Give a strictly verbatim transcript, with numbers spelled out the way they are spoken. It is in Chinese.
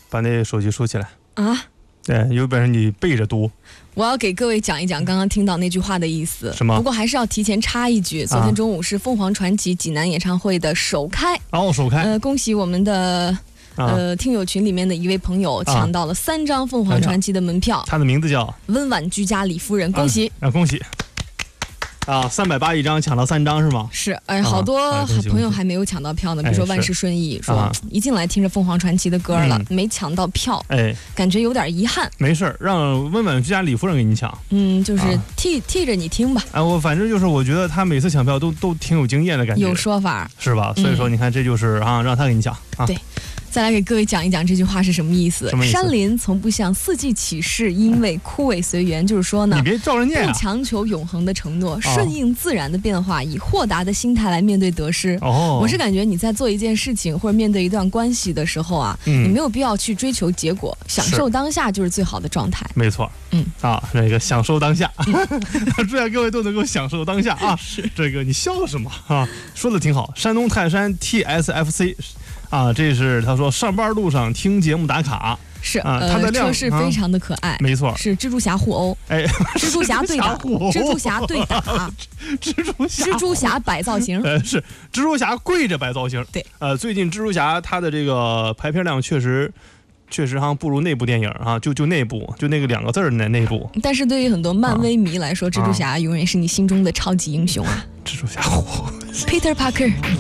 把那手机收起来啊。 对，有本事你背着读。 我要给各位讲一讲刚刚听到那句话的意思。 什么？ 不过还是要提前插一句，昨天中午是凤凰传奇济南演唱会的首开。 哦，首开。 呃，恭喜我们的呃、啊、听友群里面的一位朋友抢到了三张凤凰传奇的门票。 他的名字叫温婉居家李夫人，恭喜！ 啊，恭喜！啊，三百八一张，抢到三张是吗？ 是，哎，好多朋友还没有抢到票呢。比如说万事顺意，说一进来听着凤凰传奇的歌了，没抢到票，哎，感觉有点遗憾。 没事，让温婉居家李夫人给你抢。 嗯，就是替替着你听吧。 哎，我反正就是我觉得他每次抢票都都挺有经验的感觉， 有说法是吧？所以说你看，这就是啊，让他给你抢啊。 对。再来给各位讲一讲这句话是什么意思。 什么意思？ 山林从不向四季起誓，因为枯萎随缘，就是说呢， 你别照着念啊， 不强求永恒的承诺，顺应自然的变化，以豁达的心态来面对得失。 哦， 我是感觉你在做一件事情或者面对一段关系的时候啊，嗯、你没有必要去追求结果，享受当下就是最好的状态。 没错，嗯啊，那个享受当下，祝愿各位都能够享受当下啊。是这个你笑什么啊？说的挺好。山东泰山 T S F C。啊，这是他说上班路上听节目打卡， 是啊，它的量车是非常的可爱， 啊、没错， 是蜘蛛侠互殴， 哎， 蜘蛛侠对打，蜘蛛侠对打， 蜘蛛侠， 蜘蛛侠摆造型， 呃，是蜘蛛侠跪着摆造型， 对， 呃，最近蜘蛛侠它的这个排片量确实。确实好像不如那部电影啊，就就那部，就那个两个字儿的那部。 但是对于很多漫威迷来说，啊、蜘蛛侠永远是你心中的超级英雄啊！ 蜘蛛侠，Peter Parker。